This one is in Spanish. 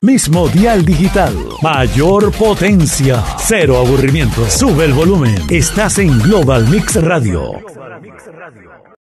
Mismo dial digital. Mayor potencia. Cero aburrimiento. Sube el volumen. Estás en Global Mix Radio.